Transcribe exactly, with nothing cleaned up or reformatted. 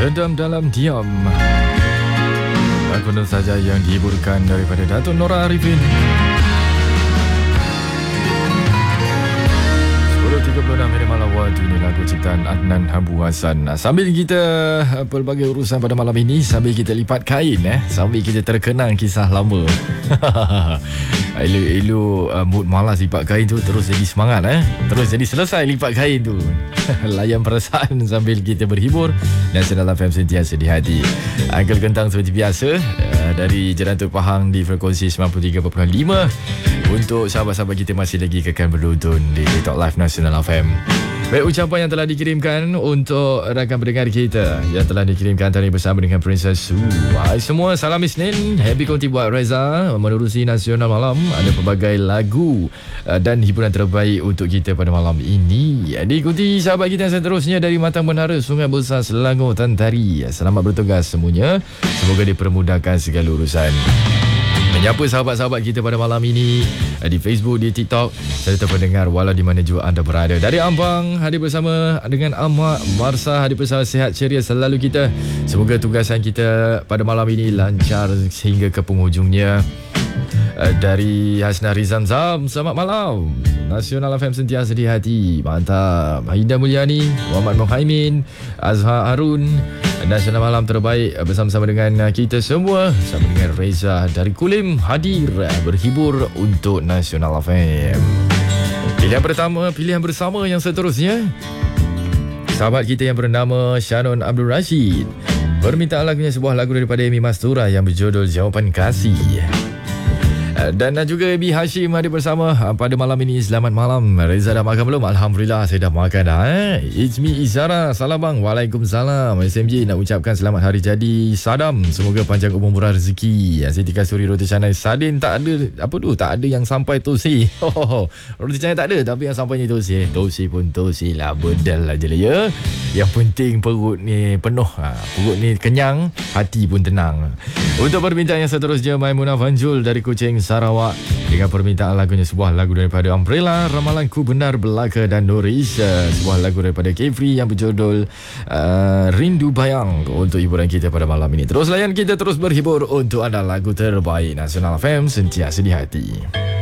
Redam dalam diam. Lagu tentu saja yang dihiburkan daripada Datuk Nora Arifin. sepuluh tiga puluh enam minit malam waktu ini, lagu ciptaan Adnan Habu Hassan. Sambil kita pelbagai urusan pada malam ini, sambil kita lipat kain, eh, sambil kita terkenang kisah lama. Elu-elu uh, mood malas lipat kain tu terus jadi semangat, eh. Terus jadi selesai lipat kain tu. Layan perasaan sambil kita berhibur. Nasional F M sentiasa di hati. Uncle Kentang seperti biasa, uh, dari Jerantu Pahang di frekuensi sembilan puluh tiga perpuluhan lima. Untuk sahabat-sahabat kita masih lagi kekal berlutun di TikTok Live Nasional F M. Baik, ucapan yang telah dikirimkan untuk rakan pendengar kita yang telah dikirimkan tadi bersama dengan Princess Su. Hai semua, salam Isnin. Happy konti buat Reza. Menerusi Nasional Malam, ada pelbagai lagu dan hiburan terbaik untuk kita pada malam ini. Diikuti sahabat kita yang seterusnya dari Matang Menara, Sungai Besar, Selangor, Tantari. Selamat bertugas semuanya. Semoga dipermudahkan segala urusan. Menyapa sahabat-sahabat kita pada malam ini di Facebook, di TikTok serta pendengar walau di mana juga anda berada. Dari Ampang, hadir bersama dengan Ahmad Marsa, hadir bersama, sihat ceria selalu kita. Semoga tugasan kita pada malam ini lancar sehingga ke penghujungnya. Dari Hasna Rizan Zam, selamat malam. Nasional F M sentiasa di hati. Mantap. Haida Mulyani, Muhammad Muhaimin, Azhar Harun. Nasional Malam terbaik bersama-sama dengan kita semua. Bersama dengan Reza dari Kulim, hadir berhibur untuk Nasional F M. Pilihan pertama, pilihan bersama yang seterusnya, sahabat kita yang bernama Shannon Abdul Rashid. Permintaan lagunya sebuah lagu daripada Amy Mastura yang berjudul Jawapan Kasih. Dan juga Abi Hashim hadir bersama pada malam ini. Selamat malam. Reza dah makan belum? Alhamdulillah saya dah makan dah, eh? It's me Izara. Salam bang. Waalaikumsalam. S M J nak ucapkan selamat hari jadi Sadam. Semoga panjang umur murah rezeki. Siti Kasuri roti canai sardin tak ada. Apa tu? Tak ada yang sampai tosi. Oh, roti canai tak ada, tapi yang sampainya tosi. Tosi pun tosi lah. Bedal aja lah ya. Yang penting perut ni penuh. Ha, perut ni kenyang, hati pun tenang. Untuk permintaan yang seterusnya, Maimunah Fanjul dari Kuching, Sarawak, dengan permintaan lagunya sebuah lagu daripada Umbrella, Ramalanku Benar Belaka dan Noris, uh, sebuah lagu daripada Kefri yang berjudul uh, Rindu Bayang untuk hiburan kita pada malam ini. Terus layan kita, terus berhibur untuk anda, lagu terbaik Nasional F M sentiasa di hati.